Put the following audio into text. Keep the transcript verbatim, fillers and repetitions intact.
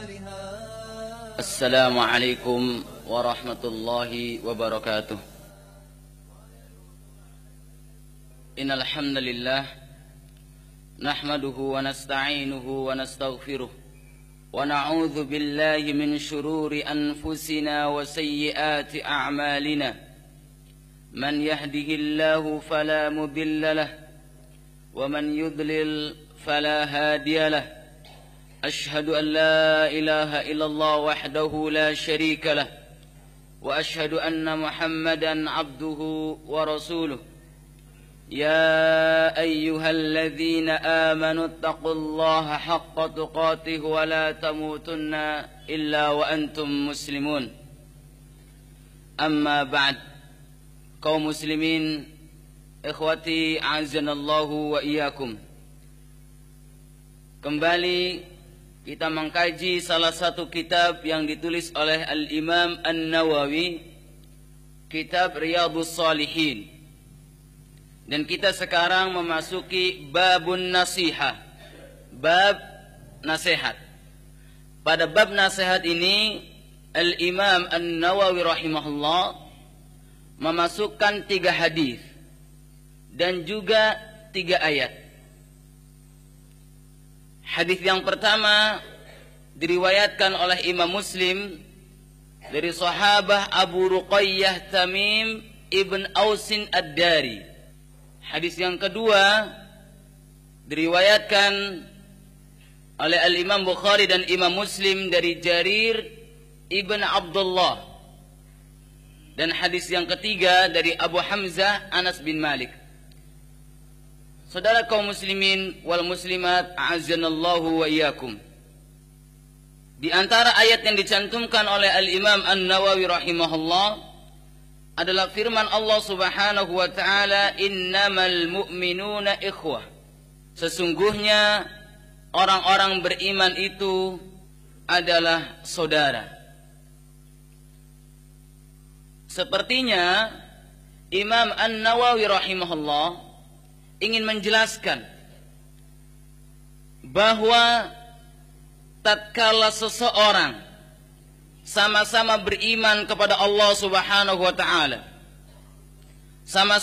Assalamualaikum warahmatullahi wabarakatuh. Innal hamdalillah nahmaduhu wa nasta'inuhu wa nastaghfiruh wa na'udzu billahi min shururi anfusina wa sayyiati a'malina. Man yahdihillahu fala mudilla lahu wa man yudlil fala hadiya lahu. Ashhadu an la ilaha illallah wahdahu la sharika lah wa ashhadu anna Muhammadan abduhu wa rasuluh. Ya ayyuhalladzina amanu taqullaha haqqa tuqatih wa la tamutunna illa wa antum muslimun. Amma ba'd. Kaum muslimin, ikhwati a'azanallahu wa iyyakum. Kembali kita mengkaji salah satu kitab yang ditulis oleh Al-Imam An-Nawawi, kitab Riyadhus Shalihin. Dan kita sekarang memasuki babun nasihah, bab nasihat. Pada bab nasihat ini Al-Imam An-Nawawi rahimahullah memasukkan tiga hadis dan juga tiga ayat. Hadis yang pertama diriwayatkan oleh Imam Muslim dari sahabah Abu Ruqayyah Tamim ibn Ausin Ad-Dari. Hadis yang kedua diriwayatkan oleh Al-Imam Bukhari dan Imam Muslim dari Jarir ibn Abdullah. Dan hadis yang ketiga dari Abu Hamzah Anas bin Malik. Saudara kaum muslimin wal muslimat, a'azzanallahu wa iyyakum. Di antara ayat yang dicantumkan oleh Al-Imam An-Nawawi rahimahullah adalah firman Allah Subhanahu wa taala, innamal mu'minuna ikhwah. Sesungguhnya orang-orang beriman itu adalah saudara. Sepertinya Imam An-Nawawi rahimahullah ingin menjelaskan bahwa tatkala seseorang sama-sama beriman kepada Allah Subhanahu wa taala, sama